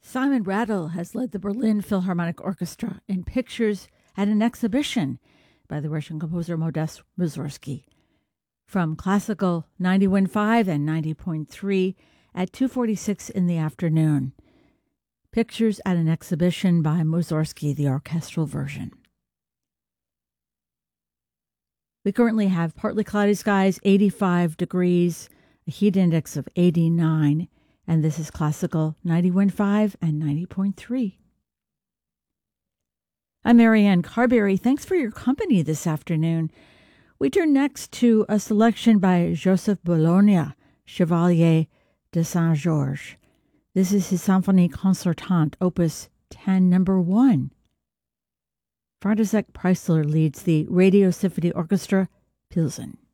Simon Rattle has led the Berlin Philharmonic Orchestra in Pictures at an Exhibition by the Russian composer Modest Mussorgsky. From Classical 91.5 and 90.3 at 2:46 in the afternoon. Pictures at an Exhibition by Mussorgsky, the orchestral version. We currently have partly cloudy skies, 85 degrees, a heat index of 89, and this is Classical 91.5 and 90.3. I'm Marianne Carberry. Thanks for your company this afternoon. We turn next to a selection by Joseph Bologna, Chevalier de Saint-Georges. This is his Symphonie Concertante, Opus 10, number 1. František Preissler leads the Radio Symphony Orchestra, Pilsen.